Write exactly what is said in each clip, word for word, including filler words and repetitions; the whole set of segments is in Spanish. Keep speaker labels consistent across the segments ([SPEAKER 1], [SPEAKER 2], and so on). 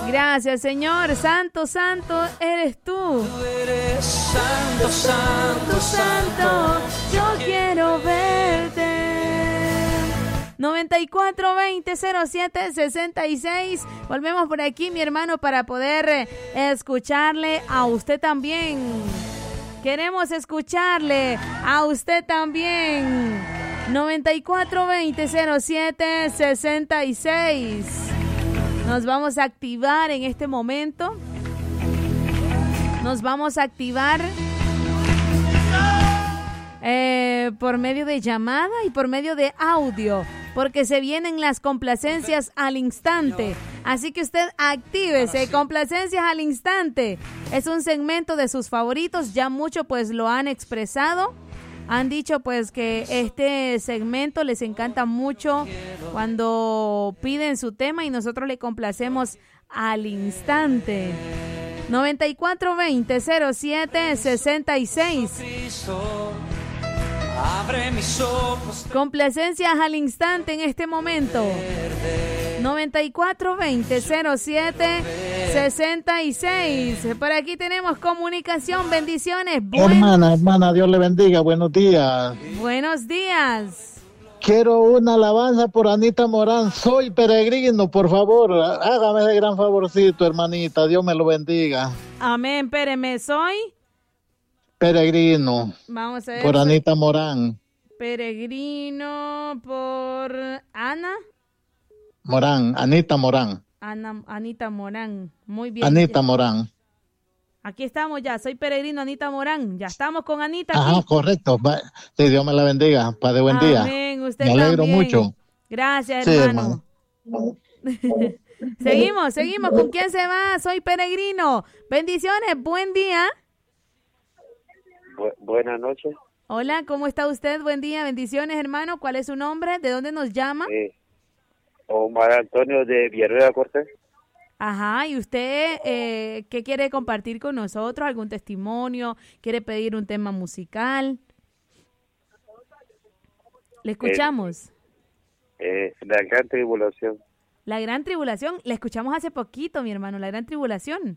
[SPEAKER 1] Gracias, Señor. Santo, santo eres tú.
[SPEAKER 2] Tú eres santo, santo, santo.
[SPEAKER 1] Yo quiero verte. noventa y cuatro veinte cero siete sesenta y seis. Volvemos por aquí, mi hermano, para poder escucharle a usted también. Queremos escucharle a usted también. noventa y cuatro veinte cero siete sesenta y seis. Nos vamos a activar en este momento. Nos vamos a activar eh, por medio de llamada y por medio de audio, porque se vienen las complacencias al instante. Así que usted actívese. Complacencias al instante. Es un segmento de sus favoritos. Ya mucho pues lo han expresado. Han dicho pues que este segmento les encanta mucho cuando piden su tema y nosotros le complacemos al instante. noventa y cuatro veinte cero siete sesenta y seis.
[SPEAKER 2] Abre mis ojos.
[SPEAKER 1] Complacencias al instante en este momento. noventa y cuatro veinte cero siete sesenta y seis. Por aquí tenemos comunicación. Bendiciones. Buen...
[SPEAKER 3] Hermana, hermana, Dios le bendiga. Buenos días.
[SPEAKER 1] Buenos días.
[SPEAKER 3] Quiero una alabanza por Anita Morán. Soy peregrino, por favor. Hágame ese gran favorcito, hermanita. Dios me lo bendiga.
[SPEAKER 1] Amén. Espéreme, soy...
[SPEAKER 3] Peregrino.
[SPEAKER 1] Vamos a ver.
[SPEAKER 3] Por Anita Morán.
[SPEAKER 1] Peregrino por Ana.
[SPEAKER 3] Morán, Anita Morán.
[SPEAKER 1] Ana, Anita Morán. Muy bien.
[SPEAKER 3] Anita Morán.
[SPEAKER 1] Aquí estamos ya. Soy peregrino Anita Morán. Ya estamos con Anita.
[SPEAKER 3] Ajá,
[SPEAKER 1] aquí.
[SPEAKER 3] correcto. Sí, Dios me la bendiga. Padre, buen día.
[SPEAKER 1] Amén. Usted
[SPEAKER 3] me alegro
[SPEAKER 1] también.
[SPEAKER 3] mucho.
[SPEAKER 1] Gracias,
[SPEAKER 3] sí,
[SPEAKER 1] hermano. hermano. seguimos, seguimos. ¿Con quién se va? Soy peregrino. Bendiciones. Buen día.
[SPEAKER 4] Bu- buenas noches.
[SPEAKER 1] Hola, ¿cómo está usted? Buen día, bendiciones, hermano. ¿Cuál es su nombre? ¿De dónde nos llama?
[SPEAKER 4] Eh, Omar Antonio de Villarreal Cortés.
[SPEAKER 1] Ajá, ¿y usted eh, qué quiere compartir con nosotros? ¿Algún testimonio? ¿Quiere pedir un tema musical? Le escuchamos.
[SPEAKER 4] Eh, eh, la gran tribulación.
[SPEAKER 1] La gran tribulación, la escuchamos hace poquito, mi hermano, la gran tribulación.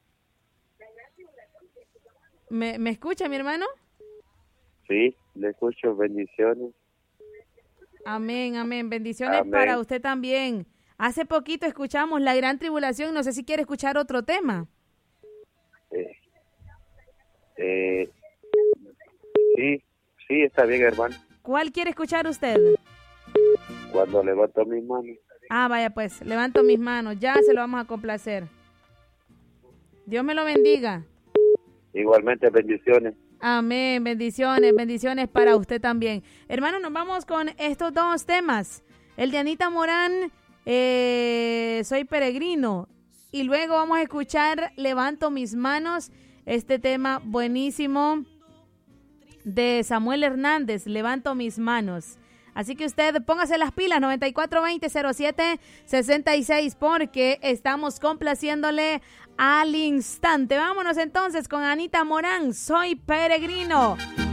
[SPEAKER 1] ¿Me, me escucha, mi hermano?
[SPEAKER 4] Sí, le escucho. Bendiciones.
[SPEAKER 1] Amén, amén. Bendiciones
[SPEAKER 4] Amén.
[SPEAKER 1] para usted también. Hace poquito escuchamos la gran tribulación. No sé si quiere escuchar otro tema.
[SPEAKER 4] Eh, eh, sí, sí, está bien, hermano.
[SPEAKER 1] ¿Cuál quiere escuchar usted?
[SPEAKER 4] Cuando levanto mis manos.
[SPEAKER 1] Ah, vaya pues, levanto mis manos. Ya se lo vamos a complacer. Dios me lo bendiga.
[SPEAKER 4] Igualmente, bendiciones.
[SPEAKER 1] Amén, bendiciones, bendiciones para usted también. Hermano, nos vamos con estos dos temas. El de Anita Morán, eh, Soy peregrino. Y luego vamos a escuchar Levanto mis manos, este tema buenísimo de Samuel Hernández, Levanto mis manos. Así que usted póngase las pilas, noventa y cuatro veinte cero siete sesenta y seis, porque estamos complaciéndole al instante. Vámonos entonces con Anita Morán, Soy peregrino.